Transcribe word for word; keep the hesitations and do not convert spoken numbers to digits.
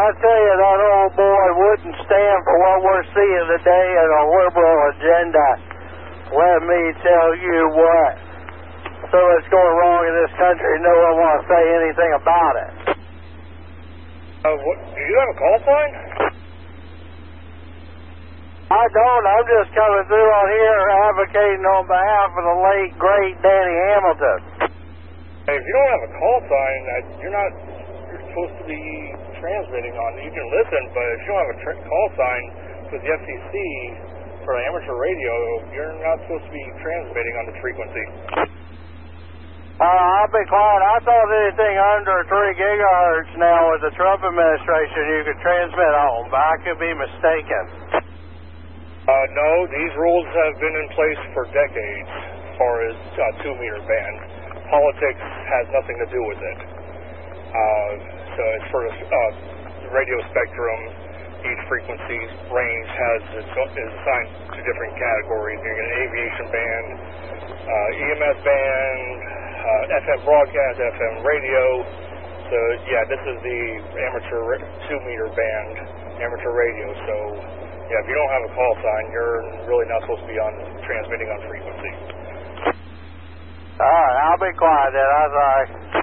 I tell you, that old boy wouldn't stand for what we're seeing today in a liberal agenda. Let me tell you what. So it's going wrong in this country. No one wants to say anything about it. Uh, what, do you have a call sign? I don't. I'm just coming through on here advocating on behalf of the late, great Danny Hamilton. Hey, if you don't have a call sign, you're not you're supposed to be transmitting on. You can listen, but if you don't have a tra- call sign with the F C C for amateur radio, you're not supposed to be transmitting on the frequency. Uh, I'll be quiet. I thought anything under three gigahertz now with the Trump administration you could transmit on, but I could be mistaken. Uh, no, these rules have been in place for decades as far as uh, two-meter band. Politics has nothing to do with it. Uh, so as for the uh, radio spectrum, each frequency range has its, is assigned to different categories. You get an aviation band, uh, E M S band, uh, F M broadcast, F M radio. So yeah, this is the amateur two-meter band, amateur radio. So yeah, if you don't have a call sign, you're really not supposed to be on transmitting on frequency. All right, I'll be quiet then. I'm sorry.